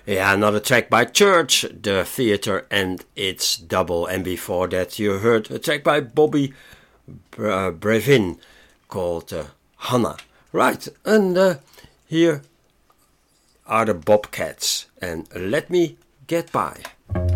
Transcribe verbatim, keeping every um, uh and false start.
Yeah, another track by Church, The Theatre and its Double. And before that you heard a track by Bobby uh, Brevin called uh, Hannah. Right, and uh, here are the Bobcats and Let Me Get By.